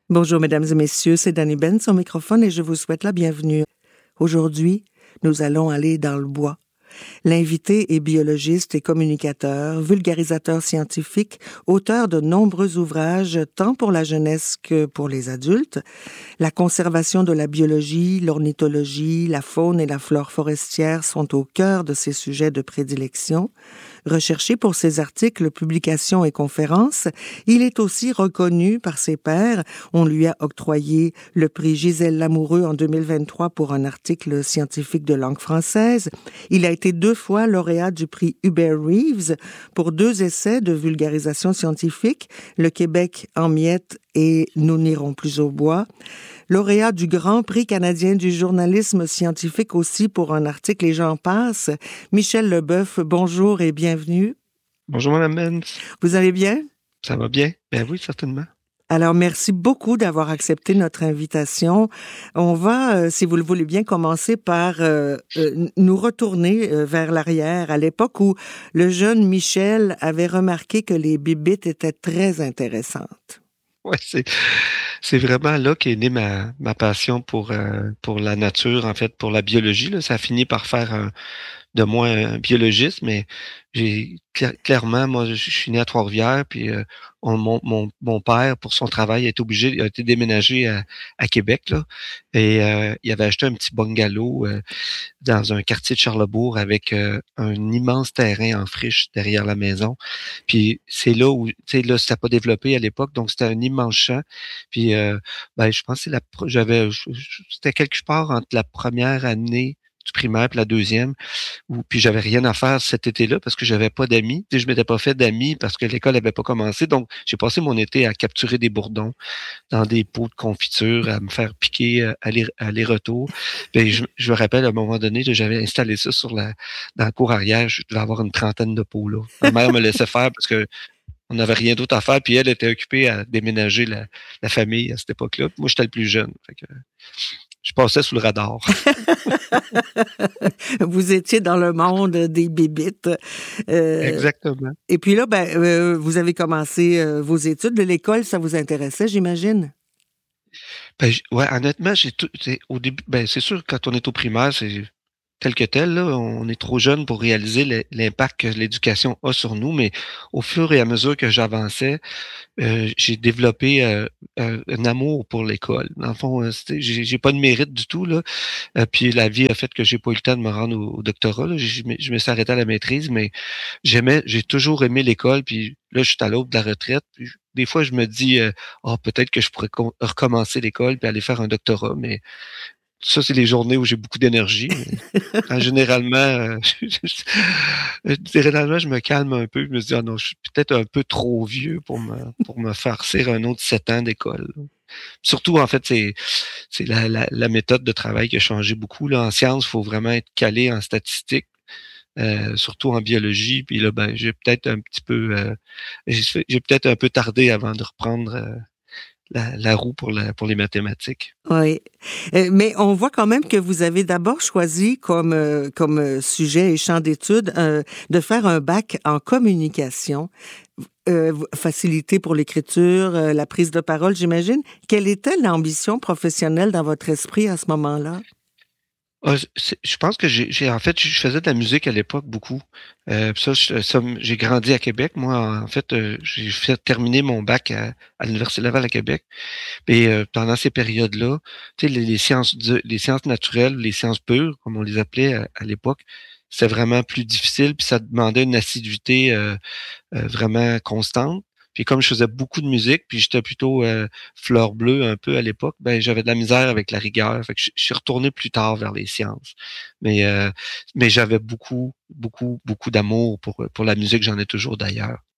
Bonjour mesdames et messieurs, c'est Danny Benz au microphone et je vous souhaite la bienvenue. Aujourd'hui, nous allons aller dans le bois. L'invité est biologiste et communicateur, vulgarisateur scientifique, auteur de nombreux ouvrages tant pour la jeunesse que pour les adultes. La conservation de la biologie, l'ornithologie, la faune et la flore forestière sont au cœur de ses sujets de prédilection. Recherché pour ses articles, publications et conférences, il est aussi reconnu par ses pairs. On lui a octroyé le prix Gisèle Lamoureux en 2023 pour un article scientifique de langue française. Il a été 2 fois lauréat du prix Hubert Reeves pour 2 essais de vulgarisation scientifique, Le Québec en miettes et Nous n'irons plus au bois. Lauréat du Grand Prix canadien du journalisme scientifique aussi pour un article et j'en passe. Michel Leboeuf, bonjour et bienvenue. Bonjour Mme Benz. Vous allez bien? Ça va bien? Ben oui, certainement. Alors, merci beaucoup d'avoir accepté notre invitation. On va, si vous le voulez bien, commencer par nous retourner vers l'arrière, à l'époque où le jeune Michel avait remarqué que les bibites étaient très intéressantes. Ouais, c'est vraiment là qu'est née ma passion pour la nature, en fait, pour la biologie. Là. Ça a fini par faire de moi un biologiste, mais j'ai clairement, moi, je suis né à Trois-Rivières, puis mon père, pour son travail, a été déménagé à Québec, là, et il avait acheté un petit bungalow dans un quartier de Charlesbourg avec un immense terrain en friche derrière la maison. Puis c'est là où, tu sais, là, c'était pas développé à l'époque, donc c'était un immense champ. Puis je pense que c'était quelque part entre la première année du primaire puis la deuxième, puis j'avais rien à faire cet été-là parce que j'avais pas d'amis. Tu sais, je m'étais pas fait d'amis parce que l'école avait pas commencé. Donc, j'ai passé mon été à capturer des bourdons dans des pots de confiture, à me faire piquer aller-retour. Puis je me rappelle, à un moment donné, là, j'avais installé ça dans la cour arrière. Je devais avoir une trentaine de pots, là. Ma mère me laissait faire parce que on n'avait rien d'autre à faire, puis elle était occupée à déménager la famille à cette époque-là. Moi, j'étais le plus jeune. Fait que je passais sous le radar. Vous étiez dans le monde des bibites. Exactement. Et puis là, vous avez commencé vos études. De l'école, ça vous intéressait, j'imagine? Ouais, honnêtement, au début, c'est sûr, quand on est au primaire, c'est tel que tel, là, on est trop jeune pour réaliser l'impact que l'éducation a sur nous, mais au fur et à mesure que j'avançais, j'ai développé un amour pour l'école. Dans le fond, j'ai pas de mérite du tout, là. Puis la vie a fait que j'ai pas eu le temps de me rendre au doctorat. Là. Je me suis arrêté à la maîtrise, mais j'ai toujours aimé l'école. Puis là, je suis à l'aube de la retraite. Puis, des fois, je me dis, peut-être que je pourrais recommencer l'école puis aller faire un doctorat, mais ça, c'est les journées où j'ai beaucoup d'énergie. Généralement, généralement, je me calme un peu. Je me dis, ah non, je suis peut-être un peu trop vieux pour me farcir un autre 7 ans d'école. Surtout, en fait, c'est la méthode de travail qui a changé beaucoup. Là. En sciences, il faut vraiment être calé en statistiques, surtout en biologie. Puis là, j'ai peut-être un petit peu j'ai peut-être un peu tardé avant de reprendre la roue pour les mathématiques. Oui. Mais on voit quand même que vous avez d'abord choisi comme sujet et champ d'études de faire un bac en communication. Facilité pour l'écriture, la prise de parole, j'imagine. Quelle était l'ambition professionnelle dans votre esprit à ce moment-là? Je pense que en fait, je faisais de la musique à l'époque beaucoup. J'ai grandi à Québec. Moi, en fait, j'ai fait terminer mon bac à l'Université Laval à Québec. Et pendant ces périodes-là, tu sais, les sciences naturelles, les sciences pures, comme on les appelait à l'époque, c'était vraiment plus difficile, puis ça demandait une assiduité vraiment constante. Puis comme je faisais beaucoup de musique, puis j'étais plutôt fleur bleue un peu à l'époque, j'avais de la misère avec la rigueur. Fait que je suis retourné plus tard vers les sciences. Mais j'avais beaucoup, beaucoup, beaucoup d'amour pour la musique. J'en ai toujours d'ailleurs.